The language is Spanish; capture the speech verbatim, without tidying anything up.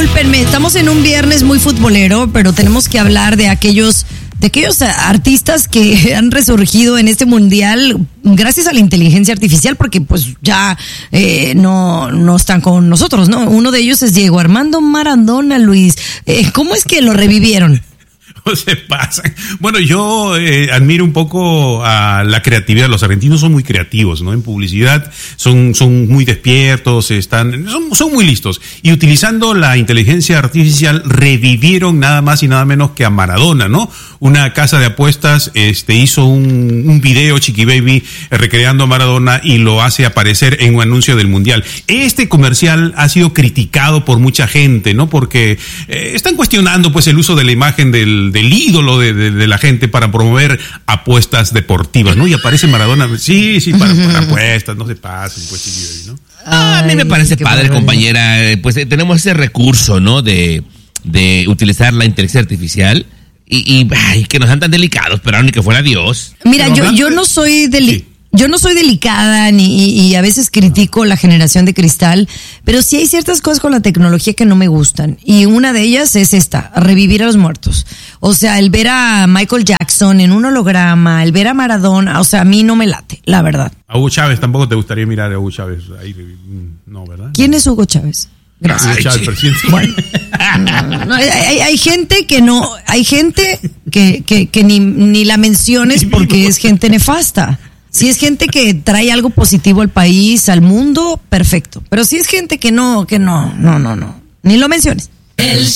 discúlpenme, estamos en un viernes muy futbolero, pero tenemos que hablar de aquellos, de aquellos artistas que han resurgido en este mundial gracias a la inteligencia artificial, porque pues ya eh, no, no están con nosotros, ¿no? Uno de ellos es Diego Armando Maradona, Luis. Eh, ¿Cómo es que lo revivieron? No se pasan. Bueno, yo eh, admiro un poco a la creatividad. Los argentinos son muy creativos, ¿no? En publicidad son, son muy despiertos, están, son, son muy listos. Y utilizando la inteligencia artificial revivieron nada más y nada menos que a Maradona, ¿no? Una casa de apuestas este, hizo un, un video, Chiqui Baby, recreando a Maradona y lo hace aparecer en un anuncio del Mundial. Este comercial ha sido criticado por mucha gente, ¿no? Porque eh, están cuestionando pues el uso de la imagen del del ídolo de, de, de la gente para promover apuestas deportivas, ¿no? Y aparece Maradona, sí, sí, para, para apuestas, no se pasen, pues, sí, ¿no? Ah, a mí me parece padre, padre, compañera, pues eh, tenemos ese recurso, ¿no? De, de utilizar la inteligencia artificial y, y ay, que no sean tan delicados, pero ni que fuera Dios. Mira, pero yo, hablando, yo no soy deli- sí. Yo no soy delicada ni y, y a veces critico la generación de cristal, pero sí hay ciertas cosas con la tecnología que no me gustan. Y una de ellas es esta, revivir a los muertos. O sea, el ver a Michael Jackson en un holograma, el ver a Maradona, o sea, a mí no me late, la verdad. A Hugo Chávez tampoco te gustaría mirar a Hugo Chávez ahí, no, ¿verdad? ¿Quién es Hugo Chávez? Gracias. Hugo Chávez, presidente. Bueno, no, no, hay, hay gente que no, hay gente que, que, que ni, ni la menciones porque es gente nefasta. Si es gente que trae algo positivo al país, al mundo, perfecto. Pero si es gente que no, que no, no, no, no. Ni lo menciones. El